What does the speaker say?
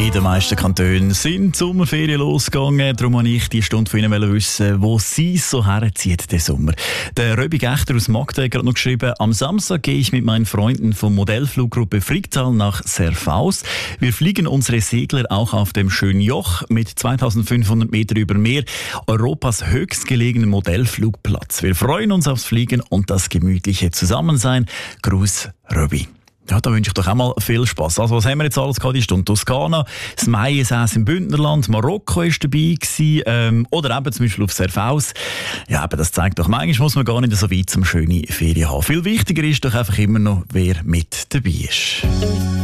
In den meisten Kantonen sind die Sommerferien losgegangen. Darum wollte ich die Stunde von Ihnen wissen, wo Sie so herzieht den Sommer. Der Röbi Gechter aus Magda hat gerade noch geschrieben, am Samstag gehe ich mit meinen Freunden vom Modellfluggruppe Fricktal nach Serfaus. Wir fliegen unsere Segler auch auf dem schönen Joch mit 2500 Meter über Meer, Europas höchstgelegenen Modellflugplatz. Wir freuen uns aufs Fliegen und das gemütliche Zusammensein. Gruß, Röbi. Ja, da wünsche ich doch auch mal viel Spass. Also, was haben wir jetzt alles gehabt? Die Stunde Toskana, das Maiensäß im Bündnerland, Marokko war dabei gewesen, oder eben zum Beispiel auf Serfaus. Ja, aber das zeigt doch, manchmal muss man gar nicht so weit zum schönen Ferien haben. Viel wichtiger ist doch einfach immer noch, wer mit dabei ist.